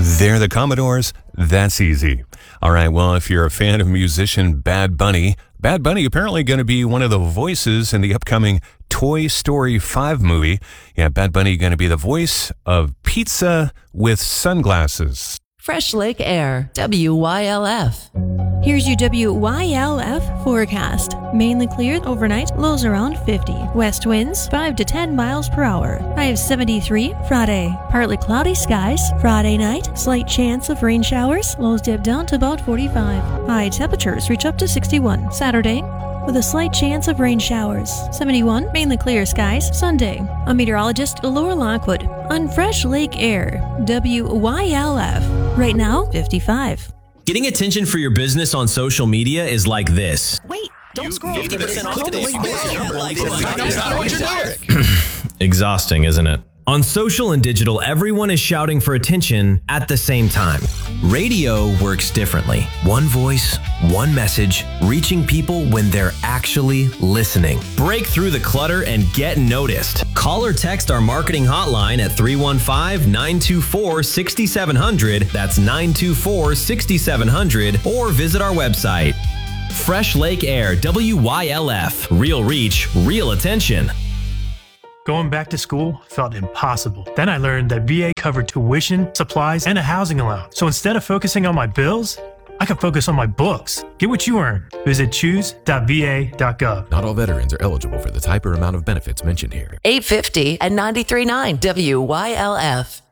They're the Commodores. That's easy. All right, well, if you're a fan of musician Bad Bunny apparently going to be one of the voices in the upcoming Toy Story 5 movie. Yeah, Bad Bunny going to be the voice of Pizza with Sunglasses. Fresh Lake Air, WYLF. Here's your WYLF forecast. Mainly clear overnight, lows around 50. West winds 5 to 10 miles per hour. High of 73 Friday. Partly cloudy skies. Friday night, slight chance of rain showers. Lows dip down to about 45. High temperatures reach up to 61. Saturday, with a slight chance of rain showers. 71, mainly clear skies. Sunday. I'm meteorologist Laura Lockwood on Fresh Lake Air, WYLF. Right now, 55. Getting attention for your business on social media is like this. Wait, don't scroll 50% off. Exhausting, isn't it? On social and digital, everyone is shouting for attention at the same time. Radio works differently. One voice, one message, reaching people when they're actually listening. Break through the clutter and get noticed. Call or text our marketing hotline at 315-924-6700. That's 924-6700. Or visit our website. Fresh Lake Air, WYLF. Real reach, real attention. Going back to school felt impossible. Then I learned that VA covered tuition, supplies, and a housing allowance. So instead of focusing on my bills, I could focus on my books. Get what you earn. Visit choose.va.gov. Not all veterans are eligible for the type or amount of benefits mentioned here. 850 and 93.9 WYLF.